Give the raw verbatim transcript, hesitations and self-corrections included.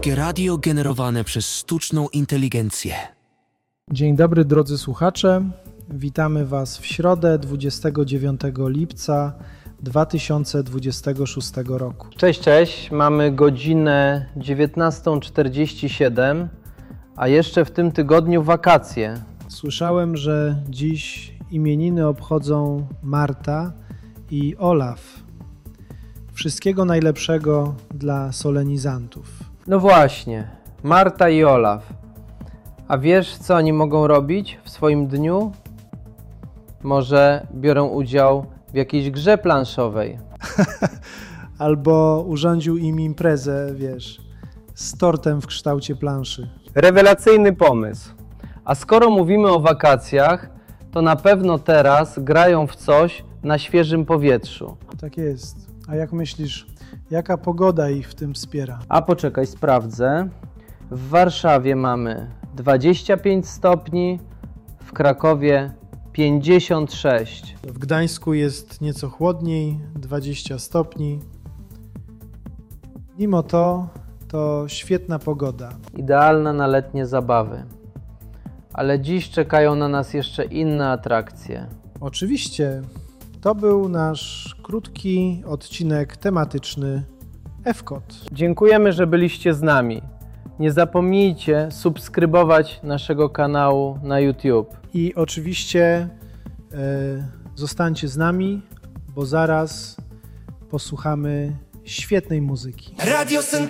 Polskie radio generowane przez sztuczną inteligencję. Dzień dobry drodzy słuchacze, witamy Was w środę dwudziestego dziewiątego lipca dwa tysiące dwudziestego szóstego roku. Cześć, cześć, mamy godzinę dziewiętnastą czterdzieści siedem, a jeszcze w tym tygodniu wakacje. Słyszałem, że dziś imieniny obchodzą Marta i Olaf. Wszystkiego najlepszego dla solenizantów. No właśnie, Marta i Olaf. A wiesz, co oni mogą robić w swoim dniu? Może biorą udział w jakiejś grze planszowej. Albo urządził im imprezę, wiesz, z tortem w kształcie planszy. Rewelacyjny pomysł. A skoro mówimy o wakacjach, to na pewno teraz grają w coś na świeżym powietrzu. Tak jest. A jak myślisz, jaka pogoda ich w tym wspiera? A poczekaj, sprawdzę. W Warszawie mamy dwadzieścia pięć stopni, w Krakowie pięćdziesiąt sześć. W Gdańsku jest nieco chłodniej, dwadzieścia stopni. Mimo to, to świetna pogoda. Idealna na letnie zabawy. Ale dziś czekają na nas jeszcze inne atrakcje. Oczywiście, to był nasz krótki odcinek tematyczny F K O T. Dziękujemy, że byliście z nami. Nie zapomnijcie subskrybować naszego kanału na YouTube. I oczywiście e, zostańcie z nami, bo zaraz posłuchamy świetnej muzyki. Radio